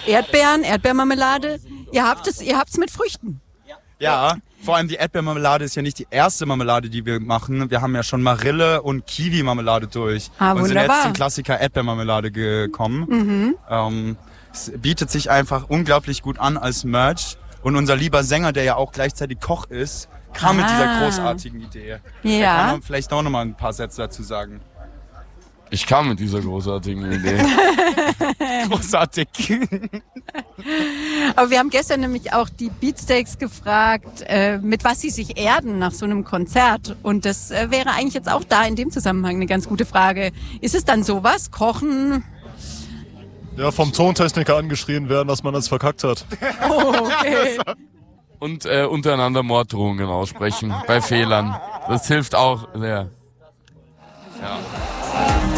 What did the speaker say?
Erdbeeren, Erdbeermarmelade. Ihr habt's mit Früchten. Ja, vor allem die Erdbeermarmelade ist ja nicht die erste Marmelade, die wir machen. Wir haben ja schon Marille und Kiwi-Marmelade durch. Und sind jetzt zum Klassiker Erdbeermarmelade gekommen. Es bietet sich einfach unglaublich gut an als Merch. Und unser lieber Sänger, der ja auch gleichzeitig Koch ist, kam mit dieser großartigen Idee. Ja. Da kann man vielleicht auch noch mal ein paar Sätze dazu sagen. Ich kam mit dieser großartigen Idee. Großartig. Aber wir haben gestern nämlich auch die Beatsteaks gefragt, mit was sie sich erden nach so einem Konzert. Und das wäre eigentlich jetzt auch da in dem Zusammenhang eine ganz gute Frage. Ist es dann sowas? Kochen? Ja, vom Tontechniker angeschrien werden, dass man es verkackt hat. Oh, okay. Und untereinander Morddrohungen aussprechen bei Fehlern. Das hilft auch sehr.